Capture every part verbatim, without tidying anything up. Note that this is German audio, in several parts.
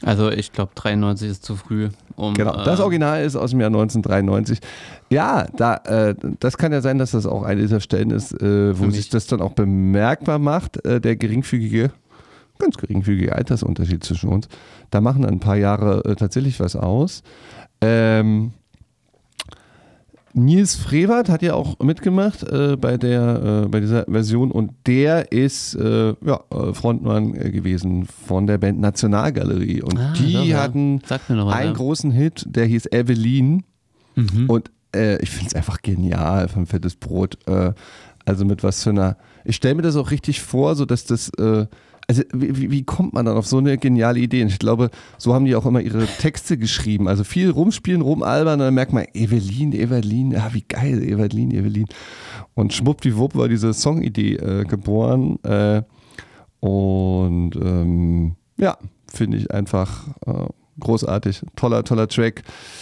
Also ich glaube dreiundneunzig ist zu früh. Um, genau, das Original ist aus dem Jahr neunzehnhundertdreiundneunzig. Ja, da, äh, das kann ja sein, dass das auch eine dieser Stellen ist, äh, wo sich das dann auch bemerkbar macht, äh, der geringfügige, ganz geringfügige Altersunterschied zwischen uns. Da machen dann ein paar Jahre äh, tatsächlich was aus. Ähm, Nils Frevert hat ja auch mitgemacht äh, bei, der, äh, bei dieser Version und der ist äh, ja, Frontmann gewesen von der Band Nationalgalerie und ah, die doch, ja. hatten mal, einen ja. großen Hit, der hieß Evelyn mhm. und äh, ich finde es einfach genial von Fettes Brot, äh, also mit was für einer, ich stelle mir das auch richtig vor, so dass das äh, also wie, wie kommt man dann auf so eine geniale Idee? Und ich glaube, so haben die auch immer ihre Texte geschrieben. Also viel rumspielen, rumalbern, dann merkt man, Evelyn, Evelyn, ja wie geil, Evelyn, Evelyn. Und schwuppdiwupp war diese Songidee äh, geboren. Äh, und ähm, ja, finde ich einfach äh, großartig. Toller, toller Track.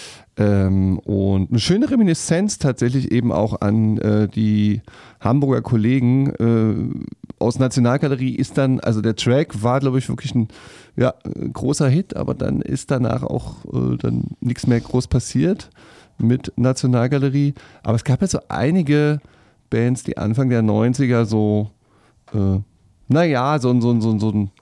Ähm, und eine schöne Reminiszenz tatsächlich eben auch an äh, die Hamburger Kollegen äh, aus Nationalgalerie ist dann, also der Track war glaube ich wirklich ein ja, großer Hit, aber dann ist danach auch äh, dann nichts mehr groß passiert mit Nationalgalerie, aber es gab ja so einige Bands, die Anfang der neunziger so äh, naja, so, so, so, so ein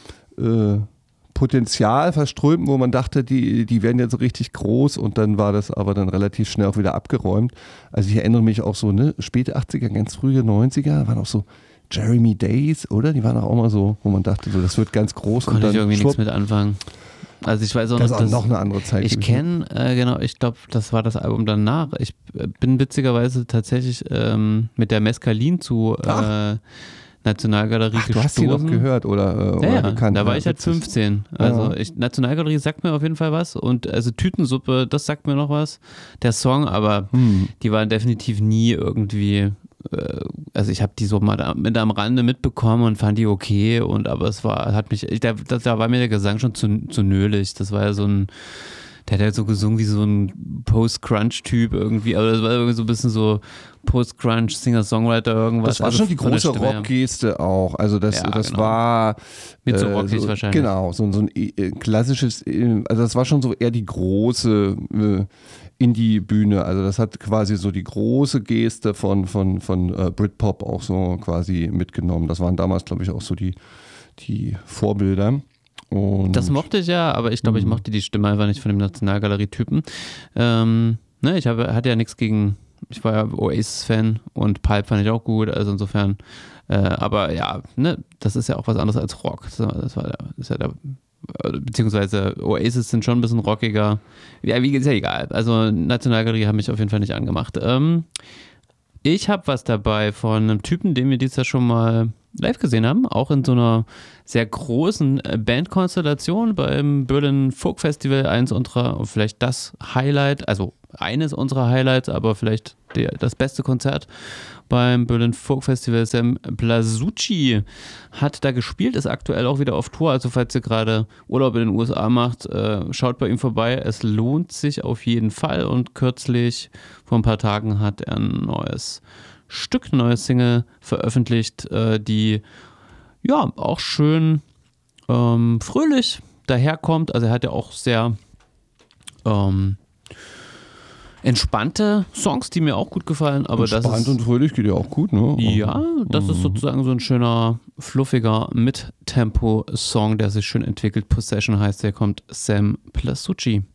äh, Potenzial verströmten, wo man dachte, die, die werden jetzt so richtig groß und dann war das aber dann relativ schnell auch wieder abgeräumt. Also ich erinnere mich auch so, ne, späte achtziger, ganz frühe neunziger, waren auch so Jeremy Days, oder? Die waren auch mal so, wo man dachte, so, das wird ganz groß. Konnte und dann ich irgendwie schwupp, nichts mit anfangen. Also ich weiß auch das noch, ist auch noch eine andere Zeit. Ich kenne, äh, genau, ich glaube, das war das Album danach. Ich äh, bin witzigerweise tatsächlich ähm, mit der Mescalin zu äh, Nationalgalerie Ach, gestoßen. du hast die noch gehört oder, äh, oder ja, ja, gekannt? da war ja, ich halt witzig. fünfzehn. Also Ja. ich, Nationalgalerie sagt mir auf jeden Fall was und also Tütensuppe, das sagt mir noch was. Der Song, aber Hm. die waren definitiv nie irgendwie, äh, also ich habe die so mal da, mit am Rande mitbekommen und fand die okay und aber es war, hat mich, ich, da, da war mir der Gesang schon zu, zu nölig. Das war ja so ein, der hat halt so gesungen wie so ein Post-Crunch-Typ irgendwie, aber das war irgendwie so ein bisschen so Post-Crunch, Singer-Songwriter, irgendwas. Das war also schon die von der große Stimme her. Rockgeste auch. Also das, Ja, das genau. war Mit so äh, rockig so, wahrscheinlich. Genau, so, so ein äh, klassisches, äh, also das war schon so eher die große äh, Indie-Bühne. Also das hat quasi so die große Geste von, von, von äh, Britpop auch so quasi mitgenommen. Das waren damals, glaube ich, auch so die, die Vorbilder. Und Das mochte ich ja, aber ich glaube, ich mochte die Stimme einfach nicht von dem Nationalgalerie-Typen. Ähm, ne, ich habe, hatte ja nichts gegen, ich war ja Oasis-Fan und Pulp fand ich auch gut, also insofern, äh, aber ja, ne, das ist ja auch was anderes als Rock. Das, das war, das ist ja der, beziehungsweise Oasis sind schon ein bisschen rockiger. Ja, wie geht's ja egal. Also Nationalgalerie haben mich auf jeden Fall nicht angemacht. Ähm, ich habe was dabei von einem Typen, den wir dieses Jahr schon mal live gesehen haben, auch in so einer sehr großen Bandkonstellation beim Berlin Folk Festival, eins unserer, vielleicht das Highlight, also eines unserer Highlights, aber vielleicht der, das beste Konzert beim Berlin Folk Festival. Sam Blasucci hat da gespielt, ist aktuell auch wieder auf Tour, also falls ihr gerade Urlaub in den U S A macht, äh, schaut bei ihm vorbei, es lohnt sich auf jeden Fall und kürzlich, vor ein paar Tagen, hat er ein neues Stück, neue Single veröffentlicht, äh, die ja auch schön ähm, fröhlich daherkommt. Also er hat ja auch sehr ähm, entspannte Songs, die mir auch gut gefallen. Aber das Entspannt ist, und fröhlich geht ja auch gut, ne? ja, das ist sozusagen so ein schöner, fluffiger Mittempo-Song, der sich schön entwickelt. Possession heißt, der kommt Sam Blasucci.